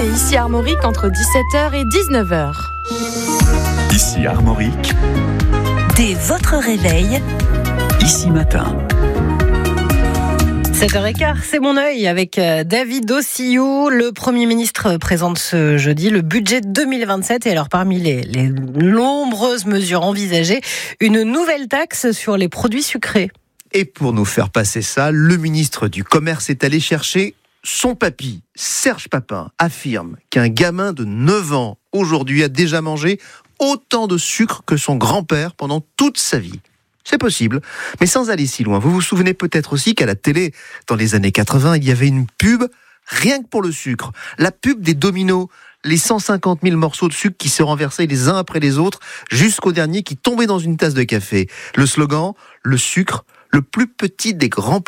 et ici Armorique entre 17h et 19h. Ici Armorique. Dès votre réveil, Ici Matin. 7h15, c'est mon œil avec David Ossillou. Le Premier ministre présente ce jeudi le budget 2027 et alors parmi les nombreuses mesures envisagées, une nouvelle taxe sur les produits sucrés. Et pour nous faire passer ça, le ministre du Commerce est allé chercher son papy. Serge Papin affirme qu'un gamin de 9 ans aujourd'hui a déjà mangé autant de sucre que son grand-père pendant toute sa vie. C'est possible, mais sans aller si loin. Vous vous souvenez peut-être aussi qu'à la télé, dans les années 80, il y avait une pub rien que pour le sucre. La pub des Dominos, les 150 000 morceaux de sucre qui se renversaient les uns après les autres, jusqu'au dernier qui tombait dans une tasse de café. Le slogan, le sucre, le plus petit des grands plaisirs.